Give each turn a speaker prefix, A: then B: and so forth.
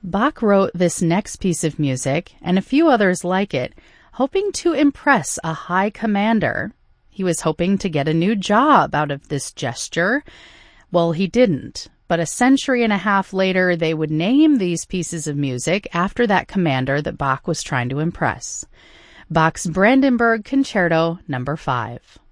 A: Bach wrote this next piece of music and a few others like it, hoping to impress a high commander. He was hoping to get a new job out of this gesture. Well, he didn't, but a century and a half later, they would name these pieces of music after that commander that Bach was trying to impress. Bach's Brandenburg Concerto No. 5.